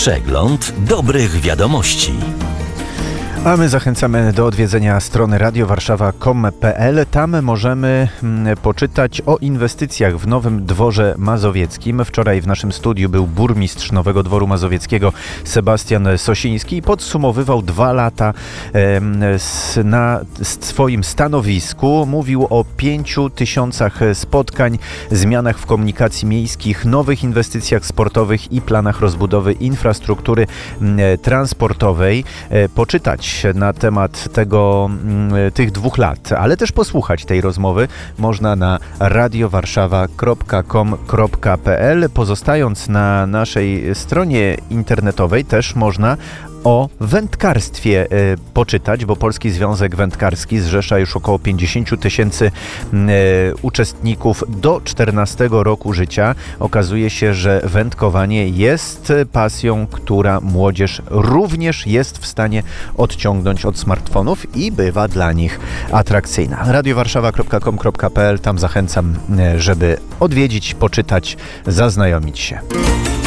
Przegląd dobrych wiadomości. A my zachęcamy do odwiedzenia strony radiowarszawa.com.pl. Tam możemy poczytać o inwestycjach w Nowym Dworze Mazowieckim. Wczoraj w naszym studiu był burmistrz Nowego Dworu Mazowieckiego Sebastian Sosiński i podsumowywał 2 lata na swoim stanowisku. Mówił o 5000 spotkań, zmianach w komunikacji miejskich, nowych inwestycjach sportowych i planach rozbudowy infrastruktury transportowej. Poczytać na temat tych 2 lat, ale też posłuchać tej rozmowy można na radiowarszawa.com.pl. Pozostając na naszej stronie internetowej też można o wędkarstwie poczytać, bo Polski Związek Wędkarski zrzesza już około 50 000 uczestników do 14 roku życia. Okazuje się, że wędkowanie jest pasją, która młodzież również jest w stanie odciągnąć od smartfonów i bywa dla nich atrakcyjna. radiowarszawa.com.pl, tam zachęcam, żeby odwiedzić, poczytać, zaznajomić się.